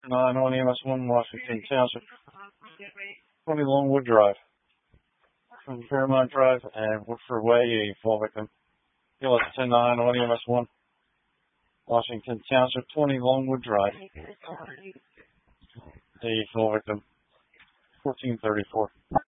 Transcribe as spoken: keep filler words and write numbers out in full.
nine on M S one, Washington Township, twenty Longwood Drive. From Fairmont Drive and Woodford Way, a fall victim. Kill us ten nine on M S one, Washington Township, twenty Longwood Drive. A fall victim, fourteen thirty-four.